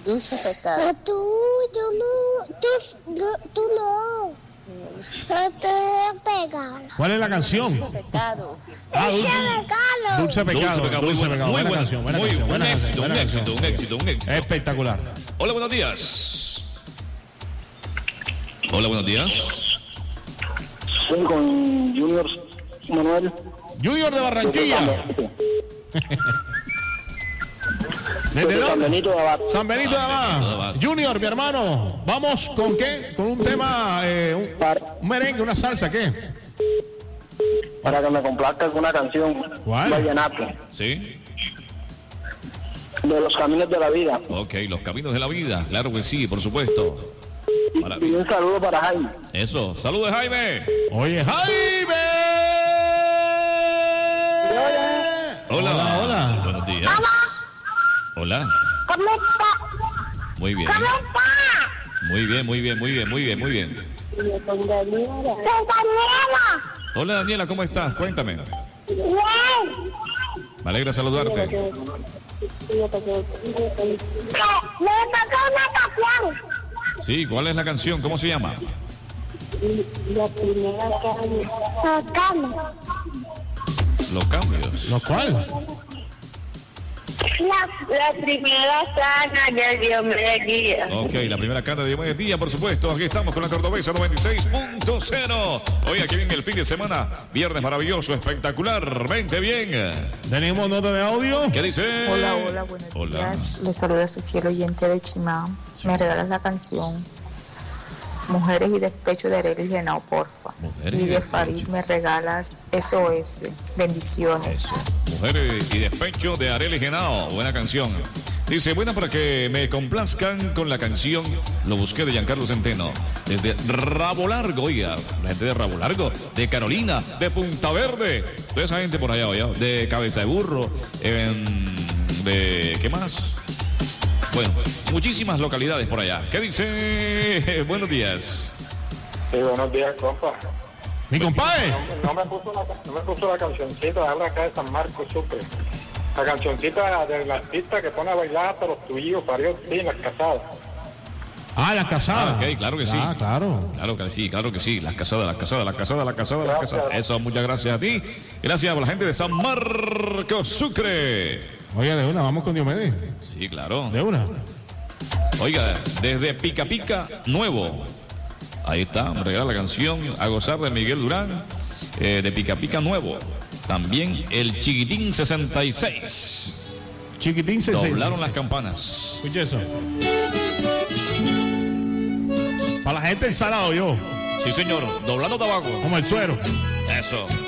Dulce pecado. Tú no. Te pegado. ¿Cuál es la canción? Dulce pecado. Dulce pecado. Dulce pecado. Muy buena canción. Un éxito. Espectacular. Hola, buenos días. Hola, buenos días. Sí, con Junior Manuel. Junior de Barranquilla. ¿Desde San dónde? Benito de Abad. San Benito de Abad. Junior, mi hermano. ¿Vamos con qué? Con un tema, un merengue, una salsa, ¿qué? Para que me complazca con una canción. ¿Cuál? Vallenato. Sí. De los caminos de la vida. Ok, los caminos de la vida. Claro que sí, por supuesto. Y un saludo para Jaime. Eso. Saludos, Jaime. Oye, Jaime. Hola. Buenos días. Hola. ¿Cómo está? Muy bien. ¿Cómo está? Muy bien. Daniela. Hola, Daniela, ¿cómo estás? Cuéntame. Bien. Me alegra saludarte. Me tocó una canción. Sí, ¿cuál es la canción? ¿Cómo se llama? La primera canción. Los cambios. ¿Lo cual? La primera sana de Diomedes Díaz. Ok, la primera canta de Diomedes Díaz, por supuesto. Aquí estamos con la Cordobesa 96.0. Hoy aquí viene el fin de semana. Viernes maravilloso, espectacularmente bien. ¿Tenemos nota de audio? ¿Qué dice? Hola, buenos días. Les saluda a su fiel oyente de Chimá. Me regalas la canción Mujeres y Despecho de Arely Genao, porfa. Mujeres Y y de Farid Despecho. me regalas SOS. Bendiciones. Eso. Mujeres y Despecho de Arely Genao. Buena canción. Dice, buena para que me complazcan con la canción Lo Busqué de Giancarlo Centeno. Desde Rabo Largo, oiga, la gente de Rabo Largo, de Carolina, de Punta Verde. Toda esa gente por allá, oiga, de Cabeza de Burro, de... ¿qué más? Bueno, muchísimas localidades por allá. ¿Qué dice? Buenos días. Sí, buenos días, compa. Mi compadre. No me puso la cancioncita de habla acá de San Marcos, Sucre. La cancioncita del artista que pone a bailar hasta los tuyos, parió sí, en las casadas. Ah, las casadas. Ok, claro que sí. Ah, claro. Claro que sí. Las casadas. Eso, muchas gracias a ti. Gracias a la gente de San Marcos, Sucre. Oye, de una, vamos con Diomedes. Sí, claro. De una. Oiga, desde Pica Pica Nuevo. Ahí está, me regala la canción A Gozar de Miguel Durán, de Pica Pica Nuevo. También el Chiquitín 66. Chiquitín se Doblaron las campanas. Escuche eso. Para la gente del salado, yo. Sí, señor, doblando tabaco. Como el suero. Eso.